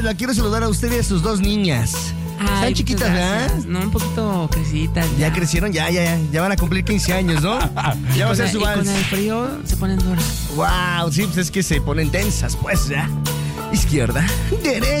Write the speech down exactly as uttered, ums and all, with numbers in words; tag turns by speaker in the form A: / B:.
A: La quiero saludar a usted y a sus dos niñas.
B: Ay,
A: Están chiquitas, ¿verdad?
B: No, un poquito crecitas.
A: Ya.
B: Ya,
A: crecieron, ya, ya, ya. Ya van a cumplir quince años, ¿no? Ya va a ser su
B: y
A: vals.
B: con el frío se ponen duras.
A: Wow, sí, pues es que se ponen tensas, pues ya. Izquierda, derecha.